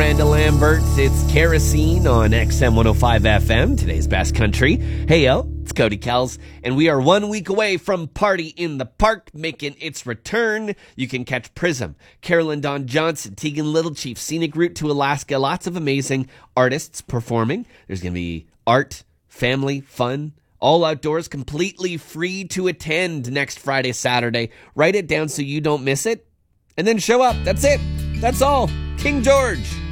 Miranda Lambert. It's Kerosene on XM 105 FM, today's best country. Hey, yo, it's Cody Kells, and we are 1 week away from Party in the Park making its return. You can catch Prism, Carolyn Dawn Johnson, Tegan Little Chief, Scenic Route to Alaska. Lots of amazing artists performing. There's going to be art, family, fun, all outdoors, completely free to attend next Friday, Saturday. Write it down so you don't miss it, and then show up. That's it. That's all. King George.